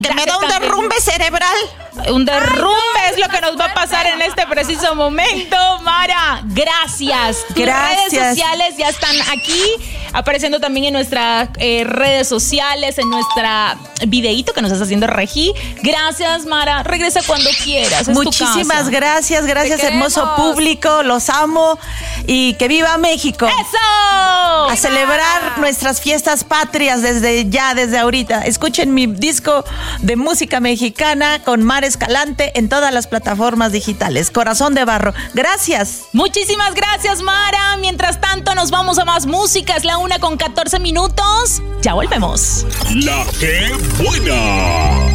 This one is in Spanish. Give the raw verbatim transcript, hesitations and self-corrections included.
Que me da un derrumbe cerebral. Un derrumbe es lo que nos va a pasar en este preciso momento. Mara, gracias. Tus Gracias. redes sociales ya están aquí, apareciendo también en nuestras eh, redes sociales, en nuestra videíto que nos estás haciendo, Regi. Gracias, Mara. Regresa cuando quieras. Es Muchísimas tu casa. gracias, gracias, Te hermoso queremos. público. Los amo y que viva México. ¡Eso! A celebrar nuestras fiestas patrias desde ya, desde ahorita. Escuchen mi disco de música mexicana con Mar Escalante en todas las plataformas digitales. Corazón de Barro. Gracias. Muchísimas gracias, Mara. Mientras tanto, nos vamos a más música. Es la una con catorce minutos. Ya volvemos. La que buena.